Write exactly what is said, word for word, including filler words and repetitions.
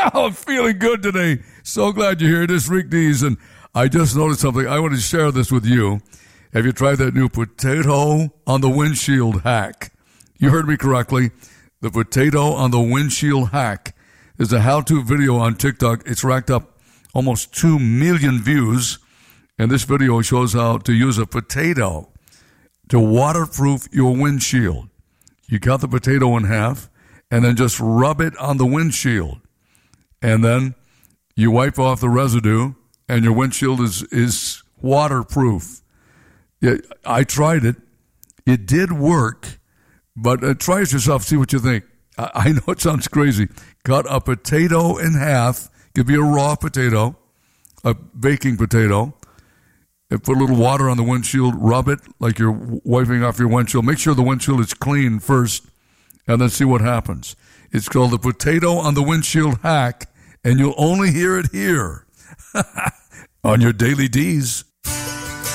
I'm feeling good today. So glad you're here. This is Rick Dees, and I just noticed something. I want to share this with you. Have you tried that new potato on the windshield hack? You heard me correctly. The potato on the windshield hack is a how-to video on TikTok. It's racked up almost two million views, and this video shows how to use a potato to waterproof your windshield. You cut the potato in half, and then just rub it on the windshield. And then you wipe off the residue, and your windshield is, is waterproof. Yeah, I tried it. It did work, but uh, try it yourself, see what you think. I, I know it sounds crazy. Cut a potato in half. Could be a raw potato, a baking potato. And put a little water on the windshield. Rub it like you're wiping off your windshield. Make sure the windshield is clean first, and then see what happens. It's called the potato on the windshield hack, and you'll only hear it here on your Daily D's.